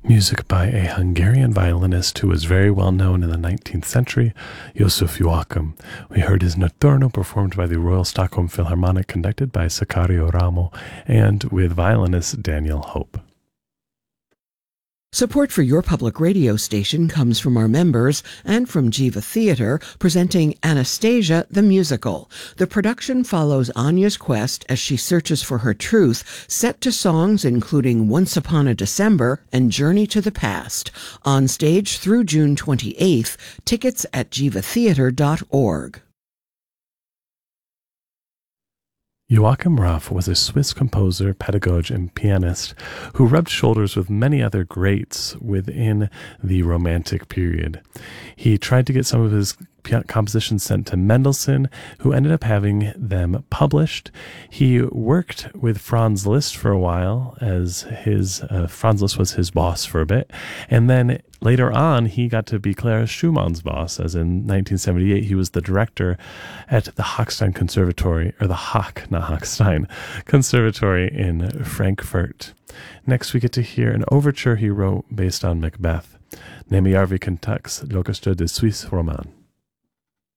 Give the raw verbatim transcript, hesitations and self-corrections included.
Music by a Hungarian violinist who was very well known in the nineteenth century, József Joachim. We heard his Notturno performed by the Royal Stockholm Philharmonic, conducted by Sicario Ramo, and with violinist Daniel Hope. Support for your public radio station comes from our members and from Jiva Theater, presenting Anastasia the Musical. The production follows Anya's quest as she searches for her truth, set to songs including Once Upon a December and Journey to the Past. On stage through June twenty-eighth. Tickets at jiva theater dot org. Joachim Raff was a Swiss composer, pedagogue, and pianist who rubbed shoulders with many other greats within the Romantic period. He tried to get some of his compositions sent to Mendelssohn, who ended up having them published. He worked with Franz Liszt for a while, as his uh, Franz Liszt was his boss for a bit, and then later on he got to be Clara Schumann's boss, as in nineteen seventy-eight he was the director at the Hochstein Conservatory, or the Hoch, not Hochstein, Conservatory in Frankfurt. Next we get to hear an overture he wrote based on Macbeth. Nehemiah Yarvi conducts L'Orchestre de Suisse Romande.